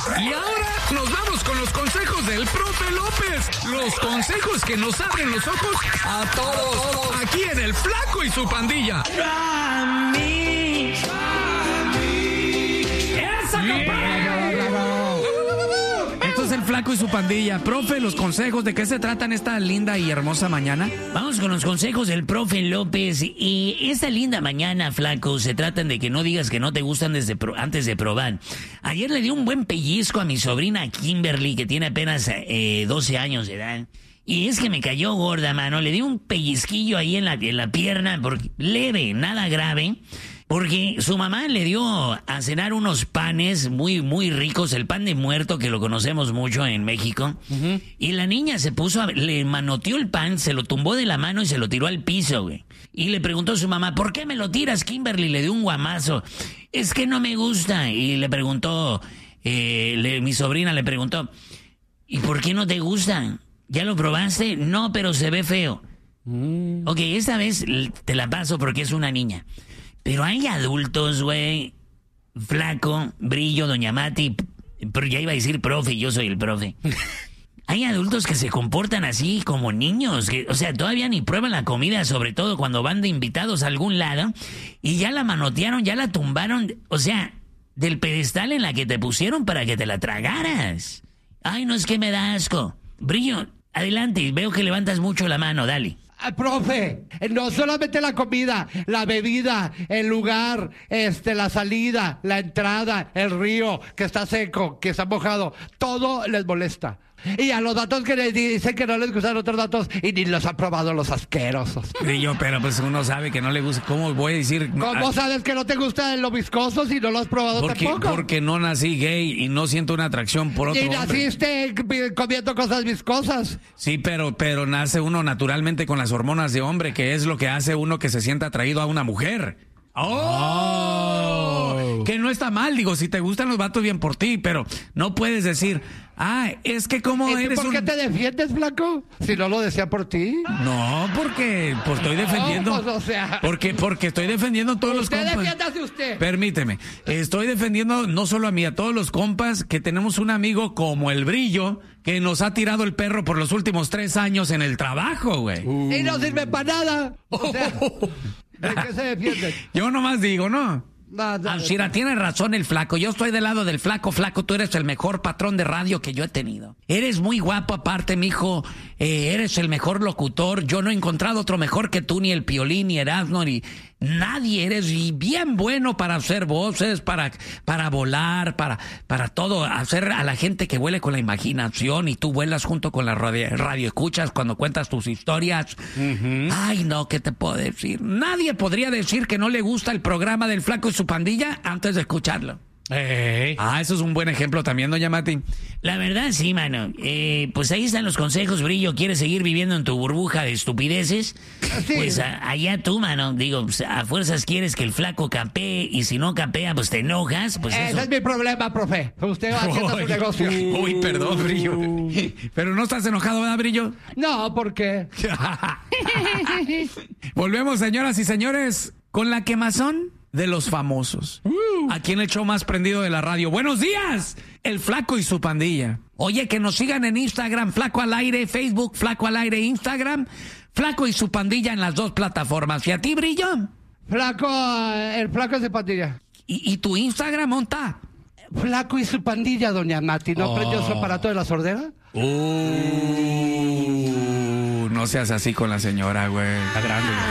Y ahora nos vamos con los consejos del profe López. Los consejos que nos abren los ojos a todos. Aquí en El Flaco y su Pandilla. Esto es El Flaco y su Pandilla. Profe, los consejos, ¿de qué se tratan esta linda y hermosa mañana? Vamos con los consejos del profe López. Y esta linda mañana, Flaco, se tratan de que no digas que no te gustan antes de probar. Ayer le di un buen pellizco a mi sobrina Kimberly, que tiene apenas 12 años de edad. Y es que me cayó gorda, mano. Le di un pellizquillo ahí en la pierna, leve, nada grave. Porque su mamá le dio a cenar unos panes muy, muy ricos, el pan de muerto, que lo conocemos mucho en México. Uh-huh. Y la niña le manoteó el pan, se lo tumbó de la mano y se lo tiró al piso, güey. Y le preguntó a su mamá, ¿por qué me lo tiras, Kimberly? Le dio un guamazo. Es que no me gusta. Y le preguntó, mi sobrina le preguntó, ¿y por qué no te gusta? ¿Ya lo probaste? No, pero se ve feo. Ok, esta vez te la paso porque es una niña. Pero hay adultos, güey, Flaco, Brillo, Doña Mati, pero ya iba a decir profe, yo soy el profe. Hay adultos que se comportan así como niños, o sea, todavía ni prueban la comida, sobre todo cuando van de invitados a algún lado, y ya la manotearon, ya la tumbaron, o sea, del pedestal en la que te pusieron para que te la tragaras. Ay, no, es que me da asco. Brillo, adelante, veo que levantas mucho la mano, dale. Profe, no solamente la comida, la bebida, el lugar, la salida, la entrada, el río que está seco, que está mojado, todo les molesta. Y a los datos que les dicen que no les gustan otros datos y ni los han probado los asquerosos. Brillo, pero pues uno sabe que no le gusta. ¿Cómo voy a decir? ¿Cómo sabes que no te gusta lo viscoso si no lo has probado tampoco? Porque no nací gay y no siento una atracción por otro hombre. Y naciste comiendo cosas viscosas. Sí, pero nace uno naturalmente con las hormonas de hombre, que es lo que hace uno que se sienta atraído a una mujer. ¡Oh! Que no está mal, digo, si te gustan los vatos, bien por ti, pero no puedes decir, es que como eres ¿Por qué te defiendes, Flaco? Si no lo decía por ti. No, porque estoy defendiendo. No, pues, o sea... Porque estoy defendiendo a todos los compas. Usted defiéndase usted. Permíteme, estoy defendiendo no solo a mí, a todos los compas, que tenemos un amigo como el Brillo, que nos ha tirado el perro por los últimos 3 años en el trabajo, güey. Y no sirve para nada. O sea... ¿De qué se defienden? Yo nomás digo, ¿no? Alcira, tiene razón el Flaco. Yo estoy del lado del Flaco. Flaco, tú eres el mejor patrón de radio que yo he tenido. Eres muy guapo aparte, mijo. Eres el mejor locutor. Yo no he encontrado otro mejor que tú, ni el Piolín, ni Erasmo, ni nadie. Eres bien bueno para hacer voces, para volar, para todo. Hacer a la gente que vuele con la imaginación y tú vuelas junto con la radio escuchas cuando cuentas tus historias. Uh-huh. Ay, no, ¿qué te puedo decir? Nadie podría decir que no le gusta el programa del Flaco y su Pandilla antes de escucharlo. Eso es un buen ejemplo también, doña Mati. La verdad, sí, mano. Pues ahí están los consejos, Brillo. ¿Quieres seguir viviendo en tu burbuja de estupideces? Sí. Pues allá tú, mano. Digo, pues, a fuerzas quieres que el Flaco capee y si no capea, pues te enojas. Pues ese es mi problema, profe. Usted va haciendo su negocio. Uy, perdón, Brillo. Pero no estás enojado, ¿verdad, Brillo? No, ¿por qué? Volvemos, señoras y señores, con la quemazón de los famosos. Aquí en el show más prendido de la radio. ¡Buenos días! El Flaco y su Pandilla. Oye, que nos sigan en Instagram, Flaco al Aire, Facebook, Flaco al Aire, Instagram, Flaco y su Pandilla en las 2 plataformas. ¿Y a ti, Brillo? El Flaco y su Pandilla. ¿Y tu Instagram, monta? Flaco y su Pandilla, doña Mati. ¿No aprendió su aparato de la sordera? No seas así con la señora, güey. Está grande.